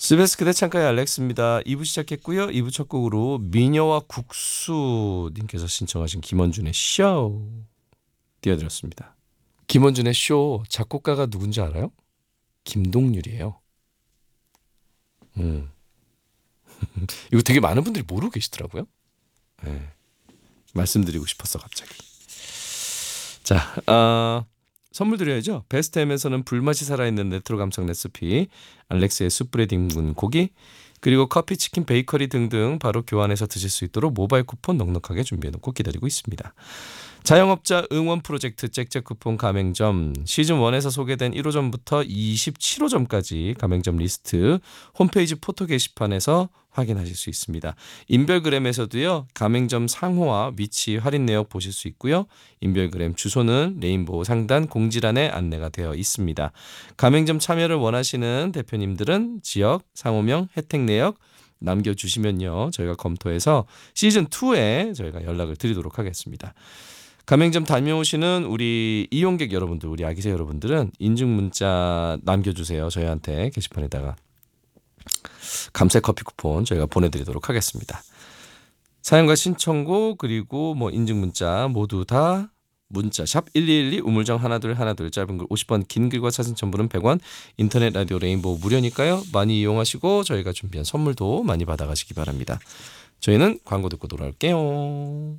스베스 그대 창가의 알렉스입니다. 2부 시작했고요. 2부 첫 곡으로 미녀와 국수님께서 신청하신 김원준의 쇼 띄워드렸습니다. 김원준의 쇼 작곡가가 누군지 알아요? 김동률이에요. 이거 되게 많은 분들이 모르고 계시더라고요. 네, 말씀드리고 싶었어 갑자기. 자, 선물 드려야죠. 베스트햄에서는 불맛이 살아있는 레트로 감성 레시피, 알렉스의 숯불에 뒹군 고기, 그리고 커피, 치킨, 베이커리 등등 바로 교환해서 드실 수 있도록 모바일 쿠폰 넉넉하게 준비해놓고 기다리고 있습니다. 자영업자 응원 프로젝트 잭잭 쿠폰 가맹점 시즌1에서 소개된 1호점부터 27호점까지 가맹점 리스트 홈페이지 포토 게시판에서 확인하실 수 있습니다. 인별그램에서도요. 가맹점 상호와 위치 할인 내역 보실 수 있고요. 인별그램 주소는 레인보우 상단 공지란에 안내가 되어 있습니다. 가맹점 참여를 원하시는 대표님들은 지역, 상호명, 혜택 내역 남겨주시면요. 저희가 검토해서 시즌2에 저희가 연락을 드리도록 하겠습니다. 가맹점 다녀오시는 우리 이용객 여러분들, 우리 아기새 여러분들은 인증 문자 남겨주세요. 저희한테 게시판에다가 감사 커피 쿠폰 저희가 보내드리도록 하겠습니다. 사연과 신청곡 그리고 인증 문자 모두 다 문자 샵 1212 우물정 1212 짧은 글 50원 긴 글과 사진 첨부는 100원 인터넷 라디오 레인보우 무료니까요. 많이 이용하시고 저희가 준비한 선물도 많이 받아가시기 바랍니다. 저희는 광고 듣고 돌아올게요.